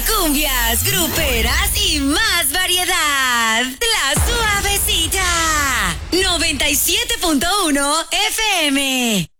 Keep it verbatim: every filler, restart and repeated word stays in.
cumbias, gruperas y más variedad. La Suavecita. noventa y siete punto uno F M.